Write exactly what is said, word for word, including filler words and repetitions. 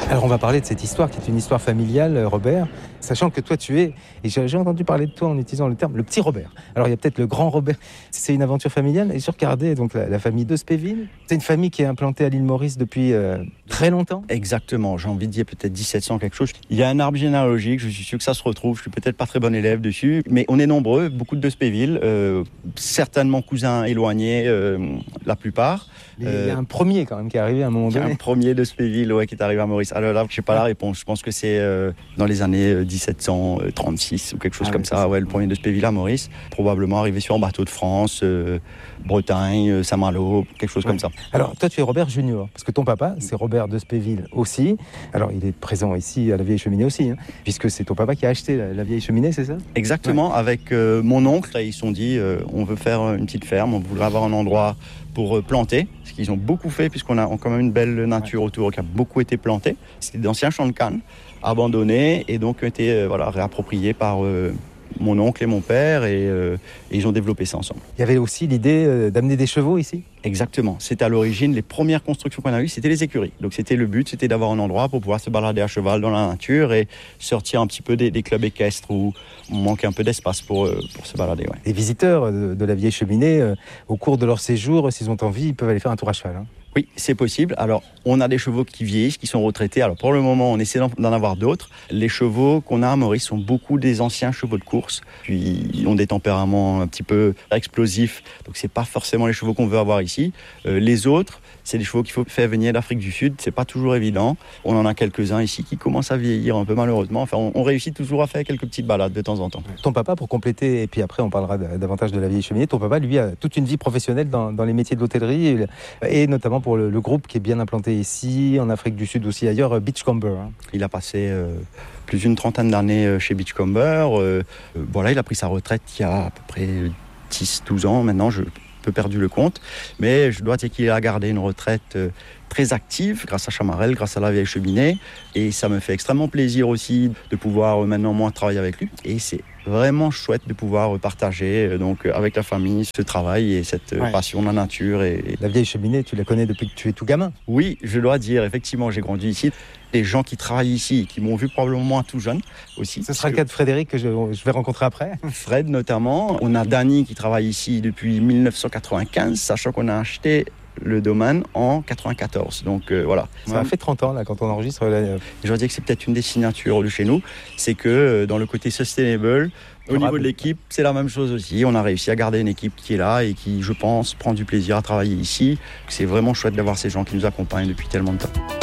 Alors on va parler de cette histoire qui est une histoire familiale, Robert, sachant que toi tu es, et j'ai, j'ai entendu parler de toi en utilisant le terme, le petit Robert. Alors il y a peut-être le grand Robert, c'est une aventure familiale, et j'ai regardé donc la, la famille de Spéville. C'est une famille qui est implantée à l'île Maurice depuis euh, très longtemps. Exactement, j'ai envie de dire peut-être dix-sept cents quelque chose. Il y a un arbre généalogique, je suis sûr que ça se retrouve, je suis peut-être pas très bon élève dessus, mais on est nombreux, beaucoup de Spéville, euh, certainement cousins éloignés, euh, la plupart. Mais il y a un premier quand même qui est arrivé à un moment Il y a donné. un premier de Spéville ouais, qui est arrivé à Maurice. Alors là, je sais pas la réponse. Je pense que c'est euh, dans les années euh, dix-sept cent trente-six ou quelque chose ah, comme oui, ça. ça. Ouais, le premier de Spéville à Maurice. Probablement arrivé sur un bateau de France, euh, Bretagne, euh, Saint-Malo, quelque chose Ouais. comme ça. Alors toi tu es Robert Junior, parce que ton papa c'est Robert de Spéville aussi. Alors il est présent ici à la Vieille Cheminée aussi, hein, puisque c'est ton papa qui a acheté la, la Vieille Cheminée, c'est ça? Exactement, ouais. Avec euh, mon oncle, ils se sont dit euh, on veut faire une petite ferme, on voudrait avoir un endroit pour euh, planter, ce qu'ils ont beaucoup fait puisqu'on a quand même une belle nature ouais. autour qui a beaucoup été plantée. C'était d'anciens champs de canne abandonnés et donc ont été euh, voilà, réappropriés par euh, mon oncle et mon père et, euh, et ils ont développé ça ensemble. Il y avait aussi l'idée euh, d'amener des chevaux ici? Exactement, c'était à l'origine, les premières constructions qu'on a eues, c'était les écuries. Donc c'était le but, c'était d'avoir un endroit pour pouvoir se balader à cheval dans la nature et sortir un petit peu des, des clubs équestres où on manque un peu d'espace pour, euh, pour se balader. Ouais. Les visiteurs de, de la Vieille Cheminée, euh, au cours de leur séjour, s'ils ont envie, ils peuvent aller faire un tour à cheval. Hein. Oui, c'est possible. Alors, on a des chevaux qui vieillissent, qui sont retraités. Alors, pour le moment, on essaie d'en avoir d'autres. Les chevaux qu'on a à Maurice sont beaucoup des anciens chevaux de course. Puis, ils ont des tempéraments un petit peu explosifs. Donc, c'est pas forcément les chevaux qu'on veut avoir ici. Euh, les autres, c'est des chevaux qu'il faut faire venir d'Afrique du Sud. C'est pas toujours évident. On en a quelques-uns ici qui commencent à vieillir un peu malheureusement. Enfin, on, on réussit toujours à faire quelques petites balades de temps en temps. Ton papa, pour compléter, et puis après, on parlera davantage de la Vieille Cheminée. Ton papa, lui, a toute une vie professionnelle dans, dans les métiers de l'hôtellerie et, et notamment pour le, le groupe qui est bien implanté ici, en Afrique du Sud aussi ailleurs, Beachcomber. Hein. Il a passé euh, plus d'une trentaine d'années chez Beachcomber. Euh, euh, voilà, il a pris sa retraite il y a à peu près dix douze ans maintenant, je peu perdu le compte. Mais je dois dire qu'il a gardé une retraite euh, très active grâce à Chamarel, grâce à la Vieille Cheminée. Et ça me fait extrêmement plaisir aussi de pouvoir euh, maintenant moi travailler avec lui. Et c'est vraiment chouette de pouvoir partager donc avec la famille ce travail et cette ouais. passion de la nature. Et... La Vieille Cheminée, tu la connais depuis que tu es tout gamin? Oui, je dois dire, effectivement, j'ai grandi ici. Les gens qui travaillent ici, qui m'ont vu probablement tout jeune aussi. Ce sera le cas de Frédéric que je, je vais rencontrer après. Fred notamment. On a Dany qui travaille ici depuis dix-neuf cent quatre-vingt-quinze, sachant qu'on a acheté le domaine en quatre-vingt-quatorze. Donc euh, voilà. Ça ouais. a fait trente ans là quand on enregistre. Là. Je dois dire que c'est peut-être une des signatures de chez nous, c'est que euh, dans le côté sustainable, au niveau de l'équipe, c'est la même chose aussi. On a réussi à garder une équipe qui est là et qui, je pense, prend du plaisir à travailler ici. C'est vraiment chouette d'avoir ces gens qui nous accompagnent depuis tellement de temps.